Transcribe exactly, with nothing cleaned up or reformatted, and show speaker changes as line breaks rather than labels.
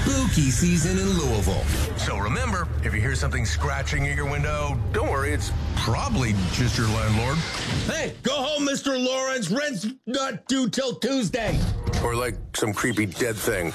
spooky season in Louisville.
So remember, if you hear something scratching at your window, don't worry, it's probably just your landlord.
Hey, go home, Mister Lawrence. Rent's not due till Tuesday.
Or like some creepy dead thing.